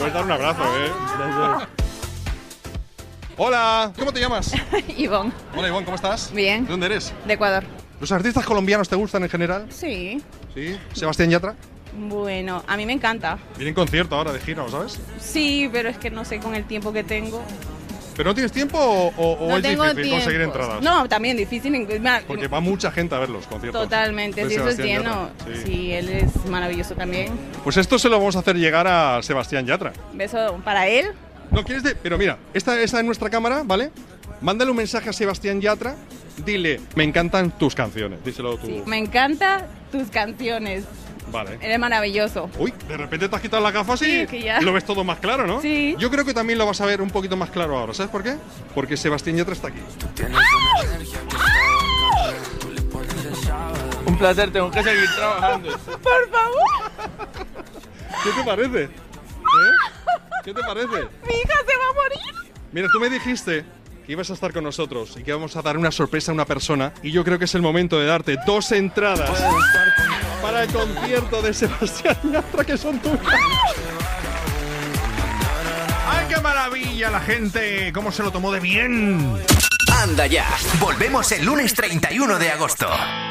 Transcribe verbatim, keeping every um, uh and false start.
puedes dar un abrazo, ¿eh? Hola, ¿cómo te llamas? Ivonne. Hola, Ivonne, ¿cómo estás? Bien. ¿De dónde eres? De Ecuador. ¿Los artistas colombianos te gustan en general? Sí. Sí. ¿Sebastián Yatra? Bueno, a mí me encanta. Viene en concierto ahora de gira, ¿lo sabes? Sí, pero es que no sé con el tiempo que tengo. ¿Pero no tienes tiempo o, o- o no es tengo difícil tiempo. conseguir entradas? No, también difícil. en- Porque va mucha gente a ver los conciertos. Totalmente, de si eso es Sebastián lleno. Yatra. Sí. Sí. él es maravilloso también. Pues esto se lo vamos a hacer llegar a Sebastián Yatra. Beso para él. ¿No quieres de...? Pero mira, esta, esta es nuestra cámara, ¿vale? Mándale un mensaje a Sebastián Yatra. Dile, me encantan tus canciones. Díselo tú. Sí, me encantan tus canciones. Vale. Eres maravilloso. Uy, de repente te has quitado las gafas y, Sí, que ya. y lo ves todo más claro, ¿no? Sí. Yo creo que también lo vas a ver un poquito más claro ahora. ¿Sabes por qué? Porque Sebastián Yatra está aquí. Un placer, tengo que seguir trabajando. Por favor. ¿Qué te parece? ¿Eh? ¿Qué te parece? Mi hija se va a morir. Mira, tú me dijiste que ibas a estar con nosotros y que vamos a dar una sorpresa a una persona y yo creo que es el momento de darte dos entradas para el concierto de Sebastián Yatra que son tuyas. ¡Ay, qué maravilla! La gente, ¿cómo se lo tomó de bien? Anda ya, volvemos el lunes treinta y uno de agosto.